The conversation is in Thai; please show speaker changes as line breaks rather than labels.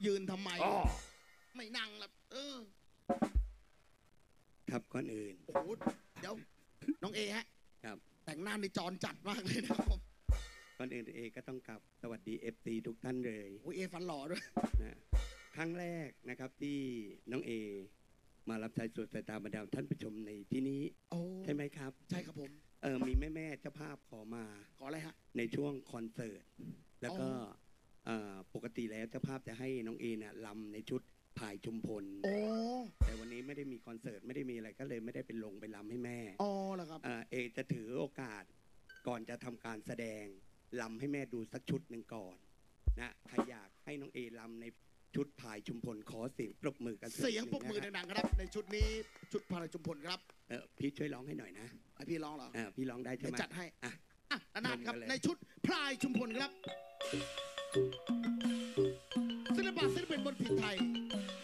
ยืนทำไมไม่นั่งละ
ครับก่อนอื่น
โอ้โหเดี๋ยวน้องเอฮะ
ครับ
แต่งหน้าในจรจัดมากเลยนะครับ
ก่อนอื่นเอก็ต้องกลับสวัสดีFTทุกท่านเลย
โอ้เอฟันหล่อด้วย
นะครั้งแรกนะครับที่น้องเอมารับใช้สุดสายตาบรรดาท่านผู้ชมในที่นี้ใช่ไหมครับ
ใช่ครับผม
มีแม่เจ้าภาพขอมา
ขออะไรฮะ
ในช่วงคอนเสิร์ตแล้วก็ปกติแล้วเจ้าภาพจะให้น้องเอเนี่ยลำในชุดพายชุมพลแต่วันนี้ไม่ได้มีคอนเสิร์ตไม่ได้มีอะไรก็เลยไม่ได้เป็นลงไปลำให้แม่
เหรอครับ
เอจะถือโอกาสก่อนจะทำการแสดงลำให้แม่ดูสักชุดหนึ่งก่อนนะใครอยากให้น้องเอลำในชุดพายชุมพลขอเสียงปรบมือกัน
เสียงปรบมือดังๆครับในชุดนี้ชุดพายชุมพลครับ
พี่ช่วยร้องให้หน่อยนะ
พี่ร้องเหรอ
พี่ร้องได้ใช่ไหม
จัดให้นันครับในชุดพายชุมพลครับศิลปินบนถิ่นไทย